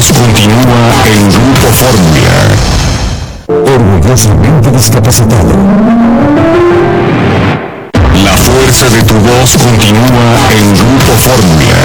voz continúa en Grupo Fórmula. Orgullosamente discapacitado. La fuerza de tu voz continúa en Grupo Fórmula.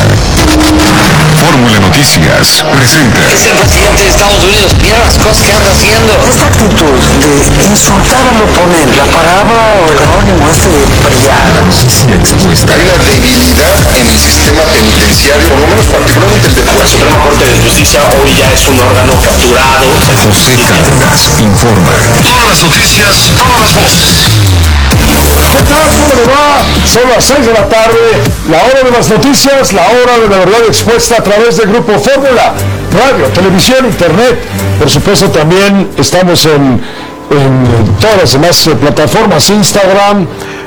Fórmula Noticias presenta. Es el presidente de Estados Unidos, mira las cosas que anda haciendo. Esta actitud de insultar al oponente, la palabra o el anónimo de brillar. Noticia expuesta. Hay una debilidad en el sistema penitenciario, por lo menos particularmente el de la Suprema Corte de Justicia hoy ya es un órgano capturado. José Cárdenas informa. Todas las noticias, todas las voces. ¿Qué tal? ¿Cómo le va? Son las 6 de la tarde, la hora de las noticias, la hora de la verdad expuesta a través del Grupo Fórmula, radio, televisión, internet. Por supuesto también estamos en todas las demás plataformas, Instagram,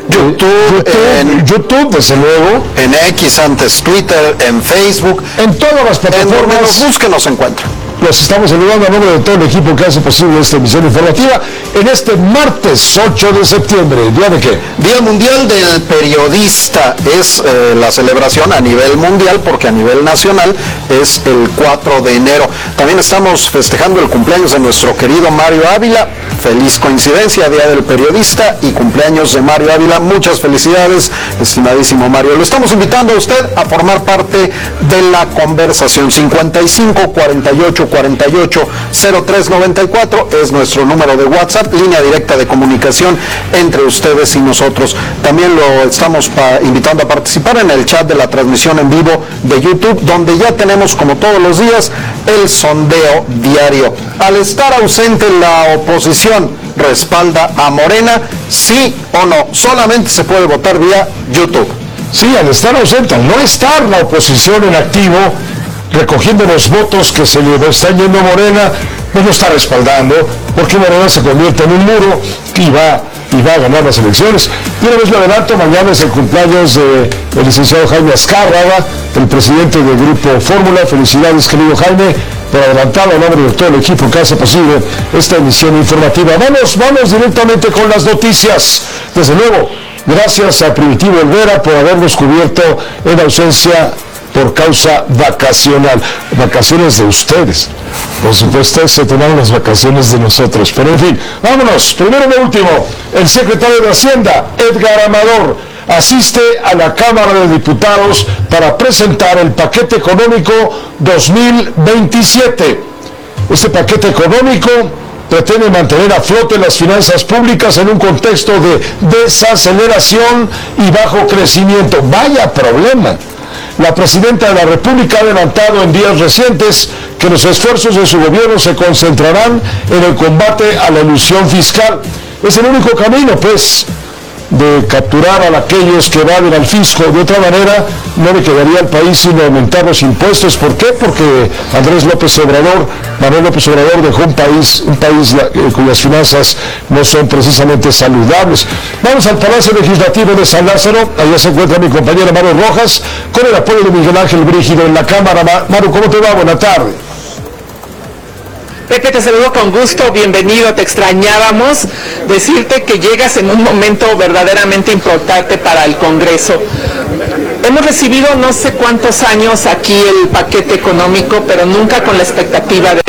YouTube, desde luego. En X, antes Twitter, en Facebook. En todas las plataformas. Búsquenos encuentra. Los estamos saludando a nombre de todo el equipo que hace posible esta emisión informativa en este martes 8 de septiembre. ¿Día de qué? Día Mundial del Periodista. Es la celebración a nivel mundial, porque a nivel nacional es el 4 de enero. También estamos festejando el cumpleaños de nuestro querido Mario Ávila. Feliz coincidencia, Día del Periodista y cumpleaños de Mario Ávila. Muchas felicidades, estimadísimo Mario. Lo estamos invitando a usted a formar parte de la conversación. 55 48 48 03 94 es nuestro número de WhatsApp, línea directa de comunicación entre ustedes y nosotros. También lo estamos invitando a participar en el chat de la transmisión en vivo de YouTube, donde ya tenemos, como todos los días, el sondeo diario. Al estar ausente la oposición, ¿respalda a Morena? ¿Sí o no? Solamente se puede votar vía YouTube. Sí, al estar ausente, al no estar la oposición en activo, recogiendo los votos que se le están yendo a Morena, pues no está respaldando, porque Morena se convierte en un muro y va a ganar las elecciones. Y una vez lo adelanto, mañana es el cumpleaños del licenciado Jaime Azcárraga, el presidente del Grupo Fórmula. Felicidades, querido Jaime, por adelantado a nombre de todo el equipo que hace posible esta emisión informativa. Vamos directamente con las noticias. Desde luego, gracias a Primitivo Olvera por habernos cubierto en ausencia por causa vacacional. Vacaciones de ustedes. Por supuesto, se tomaron las vacaciones de nosotros. Pero en fin, vámonos. Primero y último, el secretario de Hacienda, Edgar Amador, asiste a la Cámara de Diputados para presentar el paquete económico 2027. Este paquete económico pretende mantener a flote las finanzas públicas en un contexto de desaceleración y bajo crecimiento. Vaya problema. La presidenta de la República ha adelantado en días recientes que los esfuerzos de su gobierno se concentrarán en el combate a la elusión fiscal. Es el único camino, pues, de capturar a aquellos que evaden al fisco. De otra manera, no le quedaría al país sino aumentar los impuestos. ¿Por qué? Porque Manuel López Obrador dejó un país cuyas finanzas no son precisamente saludables. Vamos al Palacio Legislativo de San Lázaro. Allá se encuentra mi compañera Maru Rojas, con el apoyo de Miguel Ángel Brígido en la Cámara. Maru, ¿cómo te va? Buena tarde. Pepe, te saludo con gusto, bienvenido, te extrañábamos. Decirte que llegas en un momento verdaderamente importante para el Congreso. Hemos recibido no sé cuántos años aquí el paquete económico, pero nunca con la expectativa de